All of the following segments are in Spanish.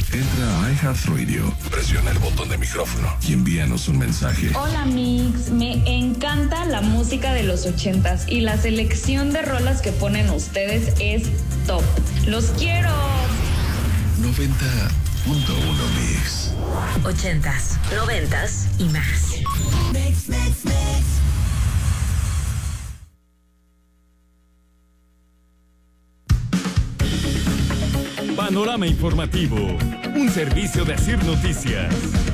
Entra a iHeartRadio, presiona el botón de micrófono y envíanos un mensaje. Hola Mix, me encanta la música de los 80s y la selección de rolas que ponen ustedes es top. ¡Los quiero! 90.1 Mix. 80s, 90s y más. Mix. Panorama informativo, un servicio de Asir Noticias.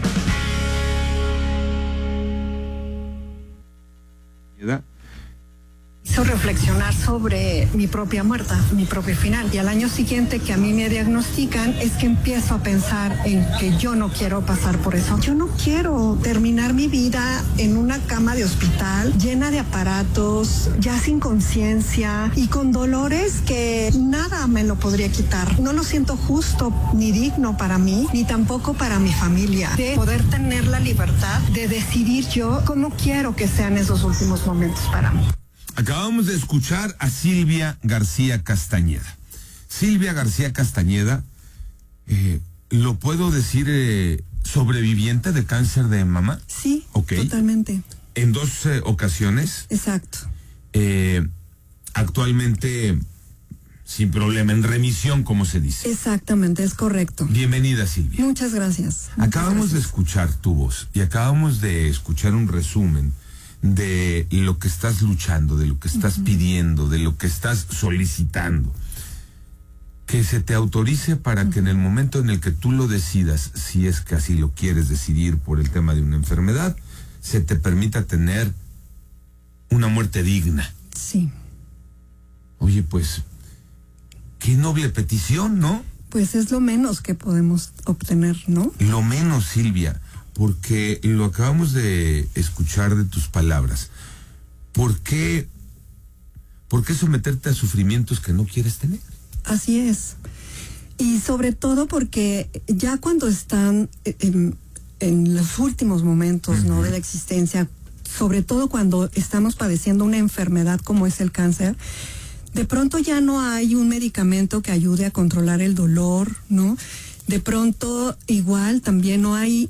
Hizo reflexionar sobre mi propia muerte, mi propio final. Y al año siguiente que a mí me diagnostican es que empiezo a pensar en que yo no quiero pasar por eso. Yo no quiero terminar mi vida en una cama de hospital llena de aparatos, ya sin conciencia y con dolores que nada me lo podría quitar. No lo siento justo ni digno para mí, ni tampoco para mi familia. De poder tener la libertad de decidir yo cómo quiero que sean esos últimos momentos para mí. Acabamos de escuchar a Silvia García Castañeda. Silvia García Castañeda, ¿lo puedo decir sobreviviente de cáncer de mama? Sí, okay. Totalmente. En 2 ocasiones. Exacto. Actualmente sin problema, en remisión, como se dice. Exactamente, es correcto. Bienvenida, Silvia. Muchas gracias. Acabamos de escuchar tu voz y acabamos de escuchar un resumen de lo que estás luchando, de lo que estás pidiendo, de lo que estás solicitando. Que se te autorice para que en el momento en el que tú lo decidas, si es que así lo quieres decidir por el tema de una enfermedad, se te permita tener una muerte digna. Sí. Oye, pues, qué noble petición, ¿no? Pues es lo menos que podemos obtener, ¿no? Lo menos, Silvia, porque lo acabamos de escuchar de tus palabras. ¿Por qué someterte a sufrimientos que no quieres tener? Así es. Y sobre todo porque ya cuando están en los últimos momentos, ¿no?, de la existencia, sobre todo cuando estamos padeciendo una enfermedad como es el cáncer, de pronto ya no hay un medicamento que ayude a controlar el dolor, ¿no? De pronto igual también no hay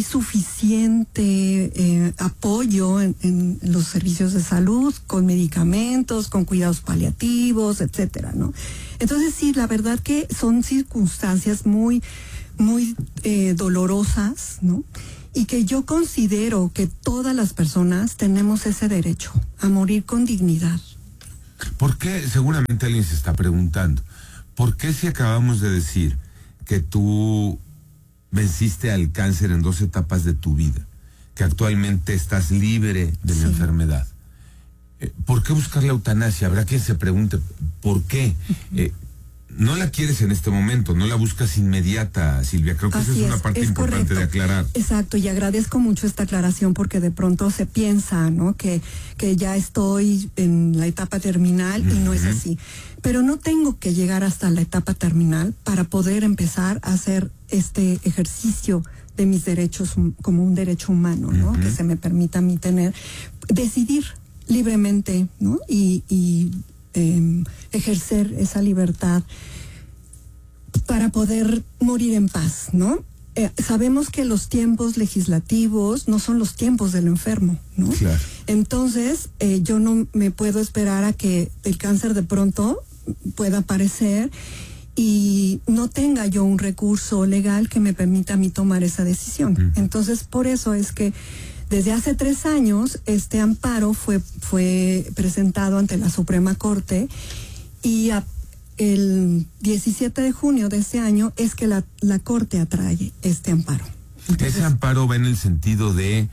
suficiente apoyo en los servicios de salud, con medicamentos, con cuidados paliativos, etcétera, ¿no? Entonces sí, la verdad que son circunstancias muy dolorosas, ¿no? Y que yo considero que todas las personas tenemos ese derecho a morir con dignidad. ¿Por qué? Seguramente alguien se está preguntando, ¿por qué si acabamos de decir que tú venciste al cáncer en 2 etapas de tu vida, que actualmente estás libre de la enfermedad? ¿Por qué buscar la eutanasia? Habrá quien se pregunte, ¿por qué? No la quieres en este momento, no la buscas inmediata, Silvia. Creo que esa es una parte importante correcto de aclarar. Exacto, y agradezco mucho esta aclaración porque de pronto se piensa, ¿no?, que ya estoy en la etapa terminal y no es así. Pero no tengo que llegar hasta la etapa terminal para poder empezar a hacer este ejercicio de mis derechos como un derecho humano, ¿no? Que se me permita a mí decidir libremente, ¿no? Y ejercer esa libertad para poder morir en paz, ¿no? Sabemos que los tiempos legislativos no son los tiempos del enfermo, ¿no? Claro. Entonces, yo no me puedo esperar a que el cáncer de pronto pueda aparecer y no tenga yo un recurso legal que me permita a mí tomar esa decisión. Entonces, por eso es que desde hace 3 años este amparo fue presentado ante la Suprema Corte y el 17 de junio de este año es que la Corte atrae este amparo. Entonces, ese amparo va en el sentido de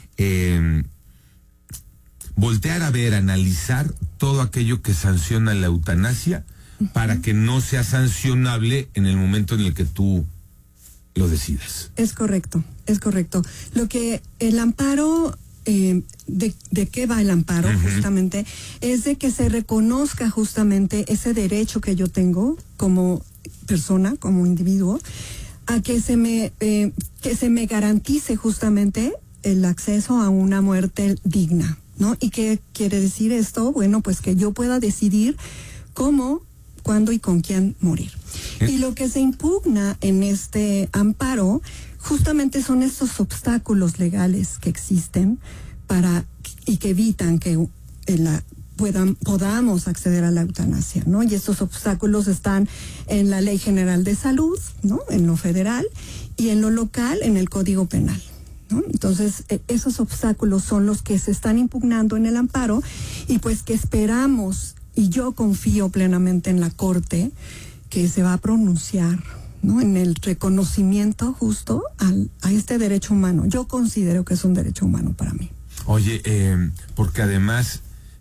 voltear a ver, analizar todo aquello que sanciona la eutanasia para que no sea sancionable en el momento en el que tú lo decidas. Es correcto. Lo que el amparo, ¿de qué va el amparo? Justamente, es de que se reconozca justamente ese derecho que yo tengo como persona, como individuo, a que se me garantice justamente el acceso a una muerte digna, ¿no? ¿Y qué quiere decir esto? Bueno, pues que yo pueda decidir cómo, cuándo y con quién morir. Y lo que se impugna en este amparo justamente son estos obstáculos legales que existen y que evitan que podamos acceder a la eutanasia, ¿no? Y estos obstáculos están en la Ley General de Salud, ¿no? En lo federal, y en lo local, en el Código Penal, ¿no? Entonces, esos obstáculos son los que se están impugnando en el amparo, y pues que esperamos, y yo confío plenamente en la Corte, que se va a pronunciar, ¿no? En el reconocimiento justo a este derecho humano. Yo considero que es un derecho humano para mí. Oye, porque además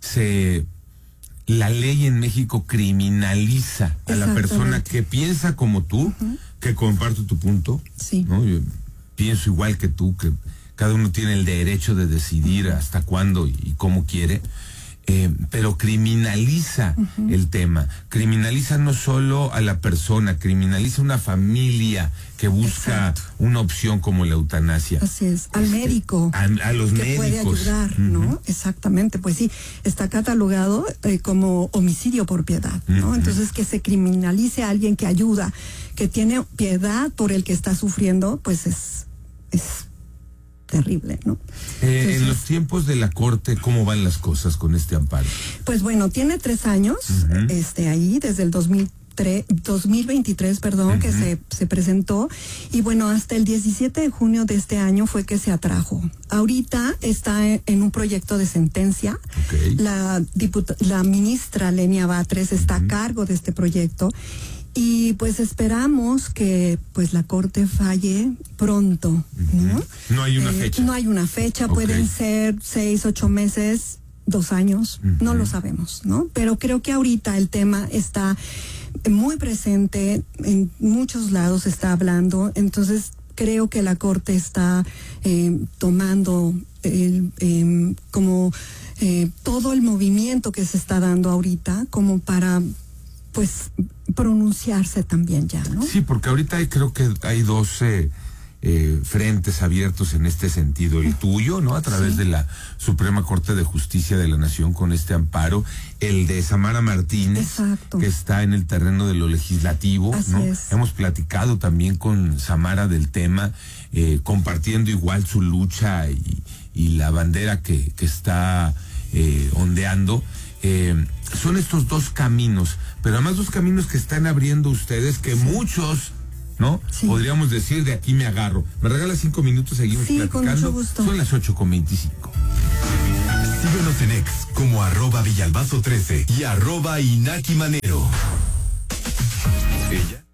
la ley en México criminaliza a la persona que piensa como tú, que comparto tu punto, sí, ¿no? Yo pienso igual que tú, que cada uno tiene el derecho de decidir hasta cuándo y cómo quiere, pero criminaliza el tema, criminaliza no solo a la persona, criminaliza una familia que busca una opción como la eutanasia. Así es, al médico. A los que médicos. Puede ayudar, ¿no? Exactamente, pues sí, está catalogado como homicidio por piedad, ¿no? Entonces, que se criminalice a alguien que ayuda, que tiene piedad por el que está sufriendo, pues es terrible, ¿no? Entonces, en los tiempos de la Corte, ¿cómo van las cosas con este amparo? Pues bueno, tiene 3 años, ahí, desde el 2023, que se presentó, y bueno, hasta el 17 de junio de este año fue que se atrajo. Ahorita está en un proyecto de sentencia. Okay. La ministra Lenia Batres está a cargo de este proyecto, y pues esperamos que pues la Corte falle pronto, ¿no? No hay una fecha. No hay una fecha, Okay. Pueden ser 6, 8 meses, 2 años, no lo sabemos, ¿no? Pero creo que ahorita el tema está muy presente, en muchos lados se está hablando, entonces creo que la Corte está tomando todo el movimiento que se está dando ahorita como para pues pronunciarse también ya, ¿no? Sí, porque ahorita creo que hay 12 frentes abiertos en este sentido. El tuyo, ¿no? A través de la Suprema Corte de Justicia de la Nación con este amparo. El de Samara Martínez, exacto, que está en el terreno de lo legislativo, así ¿no? es. Hemos platicado también con Samara del tema, compartiendo igual su lucha y la bandera que está ondeando. Son estos 2 caminos, pero además 2 caminos que están abriendo ustedes, que muchos, ¿no? Sí. Podríamos decir, de aquí me agarro. ¿Me regalas 5 minutos? Seguimos platicando. Con mucho gusto. Son las 8:25. Síguenos en X como @Villalbazo13 y @Inaki Manero. ¿Ella?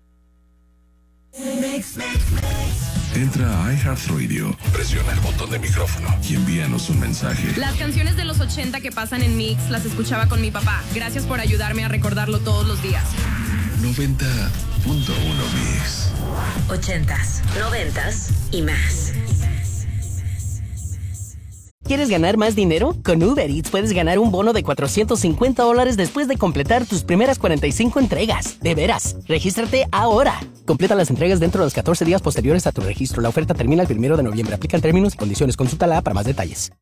Entra a iHeartRadio, presiona el botón de micrófono y envíanos un mensaje. Las canciones de los 80 que pasan en Mix las escuchaba con mi papá. Gracias por ayudarme a recordarlo todos los días. 90.1 Mix. 80s, 90s y más. ¿Quieres ganar más dinero? Con Uber Eats puedes ganar un bono de $450 después de completar tus primeras 45 entregas. ¡De veras! ¡Regístrate ahora! Completa las entregas dentro de los 14 días posteriores a tu registro. La oferta termina el 1 de noviembre. Aplican términos y condiciones. Consúltala para más detalles.